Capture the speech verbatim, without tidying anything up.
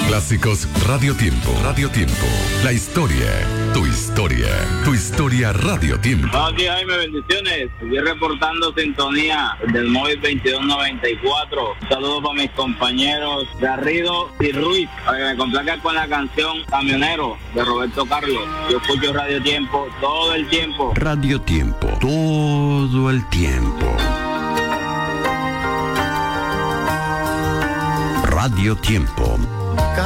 Clásicos Radio Tiempo. Radio Tiempo. La historia. Tu historia. Tu historia Radio Tiempo. Buenos días, Jaime. Bendiciones. Estoy reportando sintonía del móvil veintidós noventa y cuatro. Un saludo para mis compañeros Garrido y Ruiz. Para que me complazcan con la canción Camionero de Roberto Carlos. Yo escucho Radio Tiempo todo el tiempo. Radio Tiempo. Todo el tiempo. Radio Tiempo.